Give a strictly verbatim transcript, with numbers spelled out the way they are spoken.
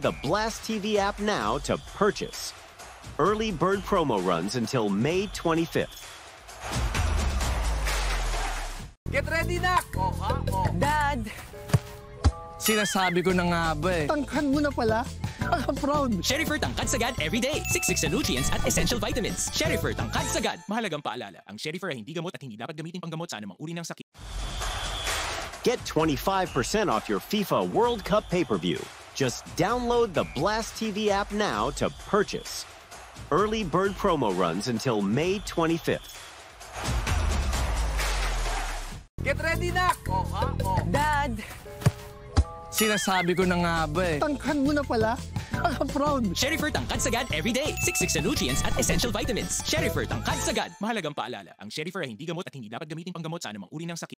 the Blast T V app now to purchase. Early bird promo runs until May twenty-fifth. Get ready, Nak! Oh, ha? Oh. Dad! Sinasabi ko na nga ba eh. Tangkad mo na pala. Proud. Sherifer Tangkad Sagad everyday. Siksik sa nutrients at essential vitamins. Sherifer Tangkad Sagad. Mahalagang paalala, ang Sherifer ay hindi gamot at hindi dapat gamitin panggamot sa anumang uri ng sakit. Get twenty-five percent off your FIFA World Cup pay-per-view. Just download the Blast T V app now to purchase. Early bird promo runs until May twenty-fifth. Get ready, Nak! Oh, ha? Oh. Dad! Sinasabi ko na nga ba eh. Tangkad mo na pala. Proud. Sherifer Tangkad Sagad everyday. Siksik sa nutrients at essential vitamins. Sherifer Tangkad Sagad. Mahalagang paalala, ang Sherifer ay hindi gamot at hindi dapat gamitin panggamot sa anumang uri ng sakit.